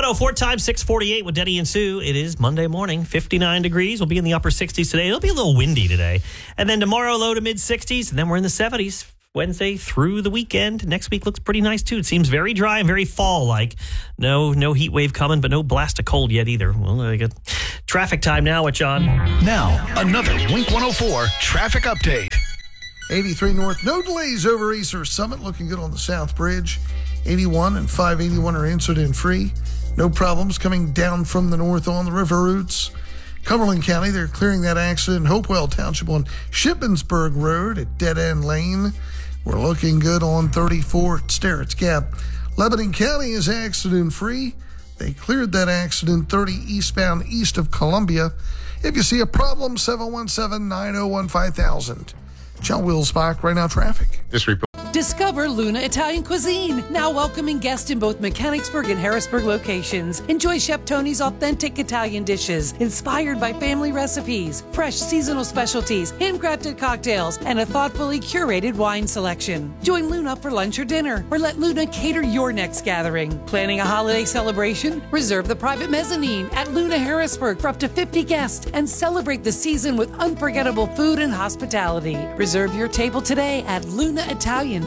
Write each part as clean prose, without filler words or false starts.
104 times 648 with Denny and Sue. It is Monday morning, 59 degrees. We'll be in the upper 60s today. It'll be a little windy today. And then tomorrow, low to mid 60s. And then we're in the 70s Wednesday through the weekend. Next week looks pretty nice, too. It seems very dry and very fall-like. No heat wave coming, but no blast of cold yet either. Well, I got traffic time now with John. Now, another Wink 104 traffic update. 83 North, no delays over Easter Summit. Looking good on the South Bridge. 81 and 581 are incident-free. No problems coming down from the north on the river routes. Cumberland County, they're clearing that accident in Hopewell Township on Shippensburg Road at Dead End Lane. We're looking good on 34 at Sterrett's Gap. Lebanon County is accident-free. They cleared that accident 30 eastbound east of Columbia. If you see a problem, 717-901-5000. John Wilsbach, right now traffic. This report. Discover Luna Italian Cuisine, now welcoming guests in both Mechanicsburg and Harrisburg locations. Enjoy Chef Tony's authentic Italian dishes, inspired by family recipes, fresh seasonal specialties, handcrafted cocktails, and a thoughtfully curated wine selection. Join Luna for lunch or dinner, or let Luna cater your next gathering. Planning a holiday celebration? Reserve the private mezzanine at Luna Harrisburg for up to 50 guests and celebrate the season with unforgettable food and hospitality. Reserve your table today at lunaitalian.com.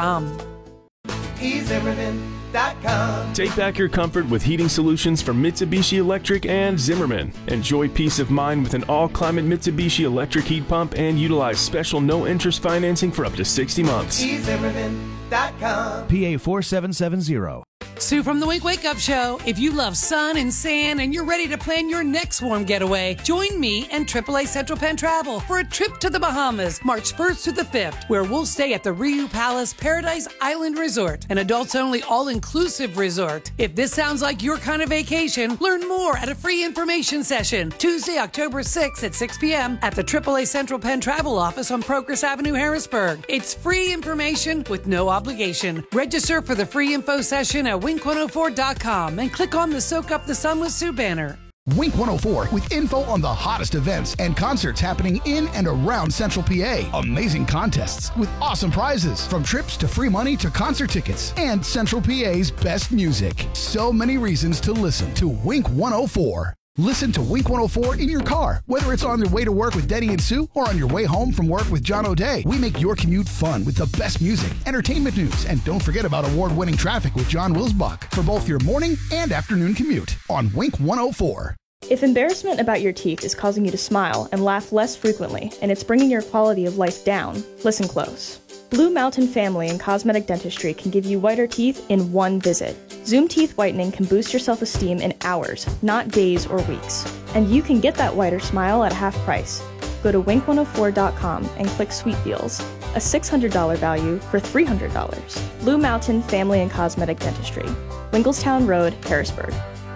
eZimmerman.com. Take back your comfort with heating solutions from Mitsubishi Electric and Zimmerman. Enjoy peace of mind with an all-climate Mitsubishi electric heat pump and utilize special no-interest financing for up to 60 months. eZimmerman.com. PA 4770. Sue from the Wink Wake Up Show. If you love sun and sand and you're ready to plan your next warm getaway, join me and AAA Central Penn Travel for a trip to the Bahamas, March 1st through the 5th, where we'll stay at the Riu Palace Paradise Island Resort, an adults-only all-inclusive resort. If this sounds like your kind of vacation, learn more at a free information session, Tuesday, October 6th at 6 p.m. at the AAA Central Penn Travel Office on Progress Avenue, Harrisburg. It's free information with no obligation. Register for the free info session at Wink104.com and click on the Soak Up the Sun with Sue banner. Wink 104 with info on the hottest events and concerts happening in and around Central PA. Amazing contests with awesome prizes, from trips to free money to concert tickets, and Central PA's best music. So many reasons to listen to Wink 104. Listen to Wink 104 in your car, whether it's on your way to work with Denny and Sue or on your way home from work with John O'Day. We make your commute fun with the best music, entertainment news, and don't forget about award-winning traffic with John Wilsbach for both your morning and afternoon commute on Wink 104. If embarrassment about your teeth is causing you to smile and laugh less frequently, and it's bringing your quality of life down, listen close. Blue Mountain Family and Cosmetic Dentistry can give you whiter teeth in one visit. Zoom Teeth Whitening can boost your self-esteem in hours, not days or weeks. And you can get that whiter smile at half price. Go to wink104.com and click Sweet Deals, a $600 value for $300. Blue Mountain Family and Cosmetic Dentistry, Winkelstown Road, Harrisburg.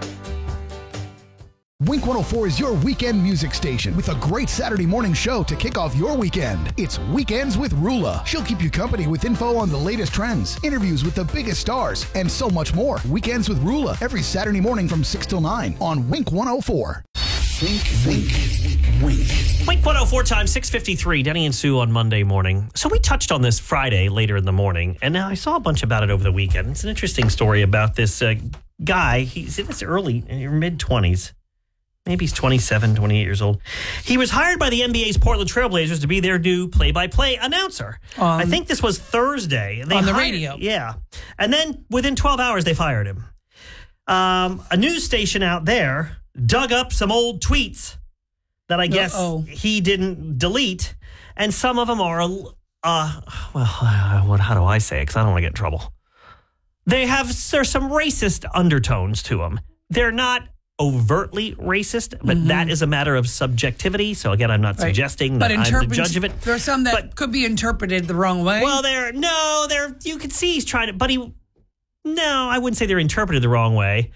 Wink 104 is your weekend music station with a great Saturday morning show to kick off your weekend. It's Weekends with Rula. She'll keep you company with info on the latest trends, interviews with the biggest stars, and so much more. Weekends with Rula every Saturday morning from 6 till 9 on Wink 104. Wink 104 times 653, Denny and Sue on Monday morning. So we touched on this Friday later in the morning, and now I saw a bunch about it over the weekend. It's an interesting story about this guy. He's in his mid-20s. Maybe he's 27, 28 years old. He was hired by the NBA's Portland Trailblazers to be their new play-by-play announcer. I think this was Thursday. On the radio. Yeah. And then within 12 hours, they fired him. A news station out there dug up some old tweets that I guess he didn't delete. And some of them are, how do I say it? Because I don't want to get in trouble. There's some racist undertones to them. They're not overtly racist, but that is a matter of subjectivity. So again, I'm not suggesting that I'm the judge of it. There are some that could be interpreted the wrong way. Well, you can see he's trying to, but I wouldn't say they're interpreted the wrong way.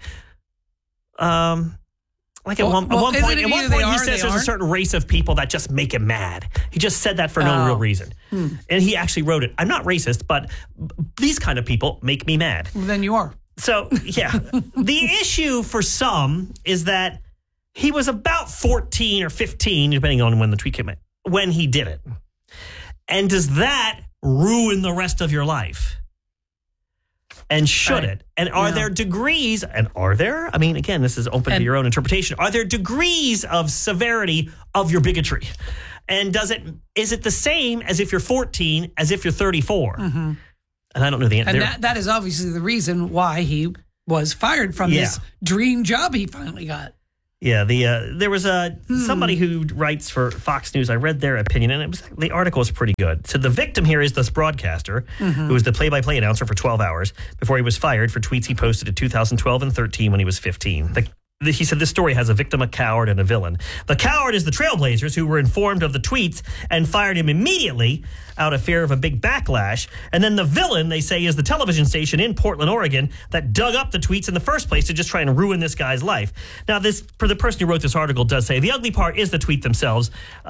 Like at one point, he says there's a certain race of people that just make him mad. He just said that for no real reason. And he actually wrote it. I'm not racist, but these kind of people make me mad. Well, then you are. So, yeah. The issue for some is that he was about 14 or 15, depending on when the tweet came out, when he did it. And does that ruin the rest of your life? And should it? And are there degrees? And are there? I mean, again, this is open to your own interpretation. Are there degrees of severity of your bigotry? And is it the same as if you're 14 as if you're 34? Mm-hmm. And I don't know the answer. And that is obviously the reason why he was fired from this dream job he finally got. Yeah, there was somebody who writes for Fox News. I read their opinion, and the article is pretty good. So the victim here is this broadcaster who was the play-by-play announcer for 12 hours before he was fired for tweets he posted in 2012 and 13 when he was 15. He said this story has a victim, a coward, and a villain. The coward is the Trailblazers, who were informed of the tweets and fired him immediately out of fear of a big backlash. And then the villain, they say, is the television station in Portland, Oregon, that dug up the tweets in the first place to just try and ruin this guy's life. Now, for the person who wrote this article does say the ugly part is the tweet themselves.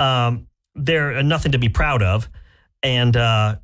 They're nothing to be proud of. And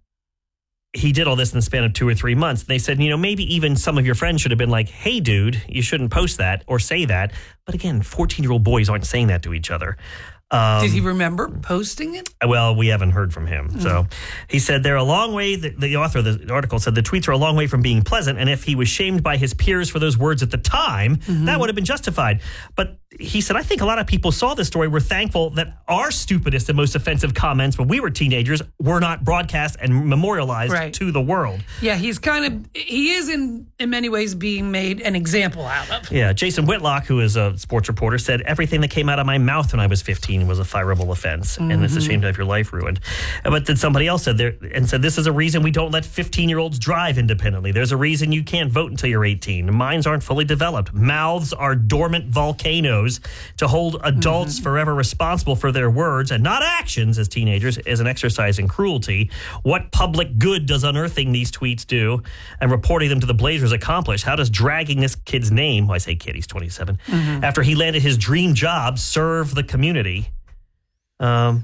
he did all this in the span of 2 or 3 months. They said, maybe even some of your friends should have been like, hey, dude, you shouldn't post that or say that. But again, 14-year-old boys aren't saying that to each other. Did he remember posting it? Well, we haven't heard from him. So he said they're a long way. The author of the article said the tweets are a long way from being pleasant. And if he was shamed by his peers for those words at the time, that would have been justified. But he said, I think a lot of people saw this story, were thankful that our stupidest and most offensive comments when we were teenagers were not broadcast and memorialized to the world. Yeah, he is in many ways being made an example out of. Yeah, Jason Whitlock, who is a sports reporter, said everything that came out of my mouth when I was 15 was a fireable offense, and it's a shame to have your life ruined. But then somebody else said this is a reason we don't let 15-year-olds drive independently. There's a reason you can't vote until you're 18. Minds aren't fully developed. Mouths are dormant volcanoes. To hold adults forever responsible for their words and not actions as teenagers is an exercise in cruelty. What public good does unearthing these tweets do and reporting them to the Blazers accomplish? How does dragging this kid's name, well, I say kid, he's 27, after he landed his dream job, serve the community? Yeah,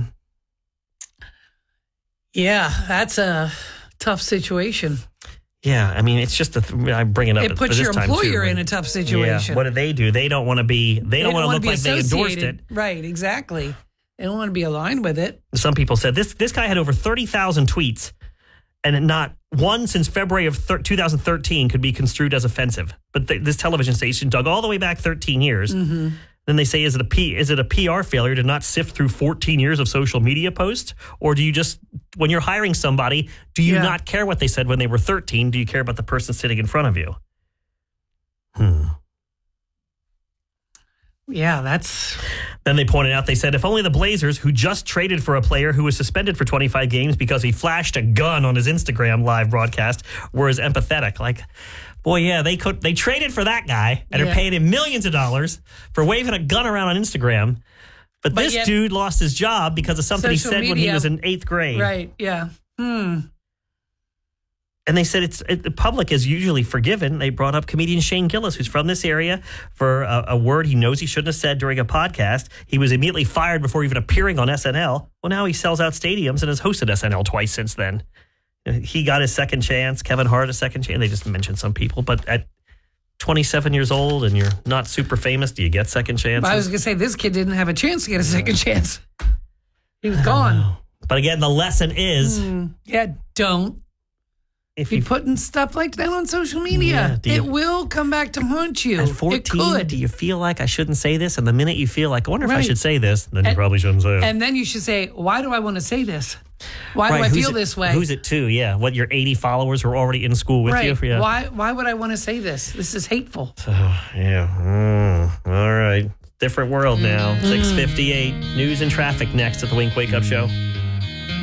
that's a tough situation. Yeah, I mean, it's just I bring it up. It puts your employer in a tough situation. Yeah, what do? They don't want to be. They don't want to look like they endorsed it. Right, exactly. They don't want to be aligned with it. Some people said this guy had over 30,000 tweets, and not one since February of 2013 could be construed as offensive. But this television station dug all the way back 13 years. Then they say, is it a PR failure to not sift through 14 years of social media posts? Or do you just, when you're hiring somebody, do you not care what they said when they were 13? Do you care about the person sitting in front of you? Yeah, that's... Then they pointed out, they said, if only the Blazers, who just traded for a player who was suspended for 25 games because he flashed a gun on his Instagram live broadcast, were as empathetic. Like... Boy, yeah, they traded for that guy and are paying him millions of dollars for waving a gun around on Instagram. But this dude lost his job because of something he said when he was in 8th grade. Right, yeah. And they said the public is usually forgiven. They brought up comedian Shane Gillis, who's from this area, for a word he knows he shouldn't have said during a podcast. He was immediately fired before even appearing on SNL. Well, now he sells out stadiums and has hosted SNL twice since then. He got his second chance. Kevin Hart a second chance. They just mentioned some people. But at 27 years old and you're not super famous, do you get second chances? I was going to say, this kid didn't have a chance to get a second chance. He was gone. But again, the lesson is... don't. If you're putting stuff like that on social media, it will come back to haunt you. At 14, do you feel like I shouldn't say this? And the minute you feel like, I wonder if I should say this, then you probably shouldn't say it. And then you should say, why do I want to say this? Why do I feel this way? Who's it to? Yeah. What, your 80 followers who are already in school with you? Yeah. Why would I want to say this? This is hateful. All right. Different world now. 6:58. News and traffic next at the Wink Wake Up Show.